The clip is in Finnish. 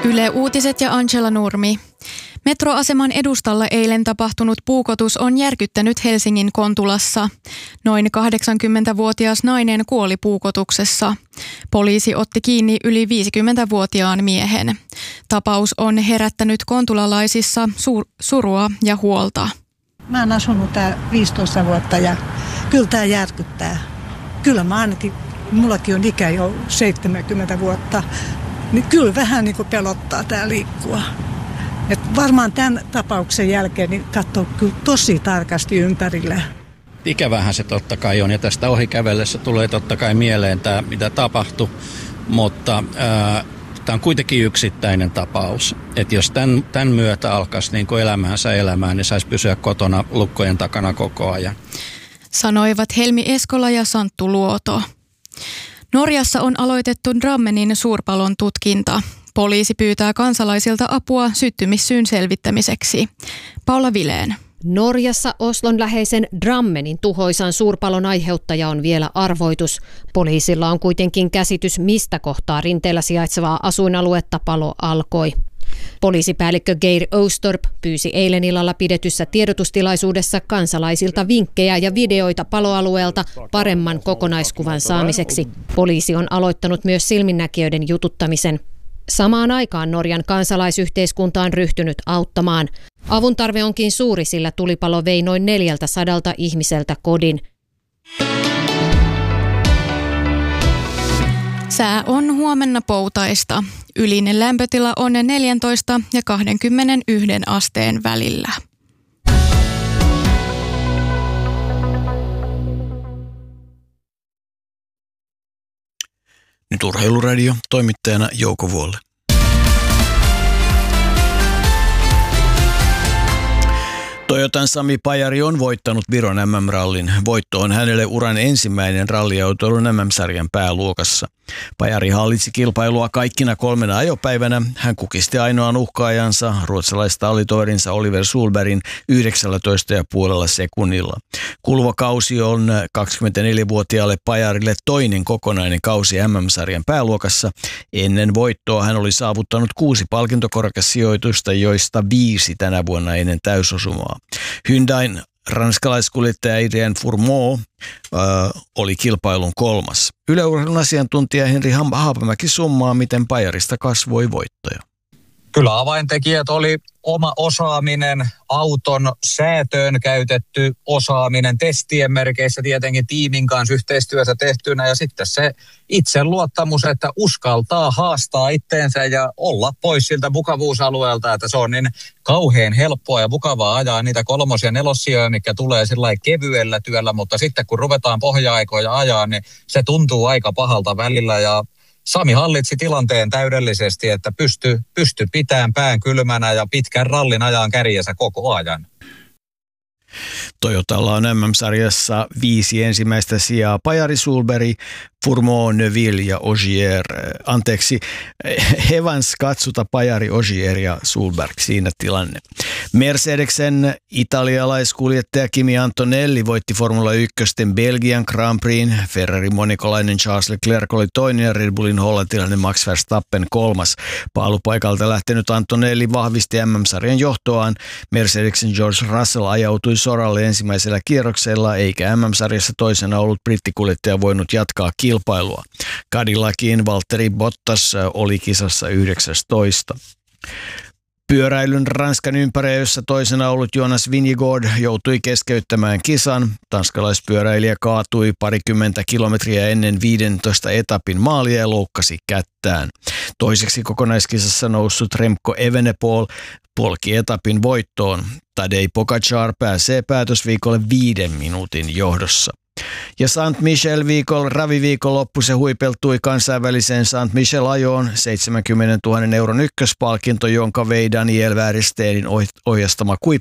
Yle Uutiset ja Angela Nurmi. Metroaseman edustalla eilen tapahtunut puukotus on järkyttänyt Helsingin Kontulassa. Noin 80-vuotias nainen kuoli puukotuksessa. Poliisi otti kiinni yli 50-vuotiaan miehen. Tapaus on herättänyt kontulalaisissa surua ja huolta. Mä oon asunut tää 15 vuotta ja kyllä tää järkyttää. Kyllä mä ainakin, mullakin on ikä jo 70 vuotta, niin kyllä vähän niin kuin pelottaa tää liikkua. Et varmaan tämän tapauksen jälkeen niin katsoo kyllä tosi tarkasti ympärille. Ikävähän se totta kai on ja tästä ohi kävellessä tulee totta kai mieleen tämä, mitä tapahtui, mutta tämä on kuitenkin yksittäinen tapaus. Että jos tämän myötä alkaisi niin kuin elämäänsä elämään, niin saisi pysyä kotona lukkojen takana koko ajan. Sanoivat Helmi Eskola ja Santtu Luoto. Norjassa on aloitettu Drammenin suurpalon tutkinta. Poliisi pyytää kansalaisilta apua syttymissyyn selvittämiseksi. Paula Vilén. Norjassa Oslon läheisen Drammenin tuhoisan suurpalon aiheuttaja on vielä arvoitus. Poliisilla on kuitenkin käsitys, mistä kohtaa rinteellä sijaitsevaa asuinaluetta palo alkoi. Poliisipäällikkö Geir Oostorp pyysi eilen illalla pidetyssä tiedotustilaisuudessa kansalaisilta vinkkejä ja videoita paloalueelta paremman kokonaiskuvan saamiseksi. Poliisi on aloittanut myös silminnäkijöiden jututtamisen. Samaan aikaan Norjan kansalaisyhteiskunta on ryhtynyt auttamaan. Avun tarve onkin suuri, sillä tulipalo vei noin 400 ihmiseltä kodin. Sää on huomenna poutaista. Ylinen lämpötila on 14 ja 21 asteen välillä. Nyt Urheiluradio, toimittajana Jouko Vuolle. Toyotan Sami Pajari on voittanut Viron MM-rallin. Voitto on hänelle uran ensimmäinen ralliautoilun MM-sarjan pääluokassa. Pajari hallitsi kilpailua kaikkina 3 ajopäivänä. Hän kukisti ainoan uhkaajansa, ruotsalaistallitoverinsa Oliver Solbergin 19,5 sekunnilla. Kuluva kausi on 24-vuotiaalle Pajarille toinen kokonainen kausi MM-sarjan pääluokassa. Ennen voittoa hän oli saavuttanut 6 palkintokorkeasijoitusta, joista 5 tänä vuonna ennen täysosumaa. Hyundain ranskalaiskuljettaja Adrien Fourmaux oli kilpailun 3. Yleurheilun asiantuntija Henri Haapamäki summaa, miten Pajarista kasvoi voittoja. Kyllä avaintekijät oli oma osaaminen, auton säätöön käytetty osaaminen, testien merkeissä tietenkin tiimin kanssa yhteistyössä tehtynä ja sitten se itseluottamus, että uskaltaa haastaa itteensä ja olla pois siltä mukavuusalueelta, että se on niin kauhean helppoa ja mukavaa ajaa niitä 3. ja 4. mikä tulee sillä kevyellä työllä, mutta sitten kun ruvetaan pohja-aikoja ajaa, niin se tuntuu aika pahalta välillä ja Sami hallitsi tilanteen täydellisesti, että pysty pitämään pään kylmänä ja pitkän rallin ajan kärjessä koko ajan. Toyotalla on MM-sarjassa 5 ensimmäistä sijaa. Pajari, Solberg, Fourmaux, Neuville ja Ogier. Evans, Katsuta, Pajari, Ogier ja Solberg. Siinä tilanne. Mercedesen italialaiskuljettaja Kimi Antonelli voitti Formula 1 Belgian Grand Prix. Ferrarin monikolainen Charles Leclerc oli toinen ja Red Bullin hollantilainen Max Verstappen 3. Paalupaikalta lähtenyt Antonelli vahvisti MM-sarjan johtoaan. Mercedesen George Russell ajautui soralle ensimmäisellä kierroksella, eikä MM-sarjassa toisena ollut brittikuljettaja voinut jatkaa kilpailua. Cadillacin Valtteri Bottas oli kisassa 19. Pyöräilyn Ranskan ympäröissä toisena ollut Jonas Vingegaard joutui keskeyttämään kisan. Tanskalaispyöräilijä kaatui parikymmentä kilometriä ennen 15 etapin maalia ja loukkasi kättään. Toiseksi kokonaiskisassa noussut Remco Evenepoel polki etapin voittoon. Tadej Pogačar pääsee päätösviikolle 5 minuutin johdossa. Ja Saint-Michel raviviikonloppu se huipeltui kansainväliseen Saint-Michel-ajoon 70 000 euron ykköspalkinto, jonka vei Daniel Väristeinin ohjastama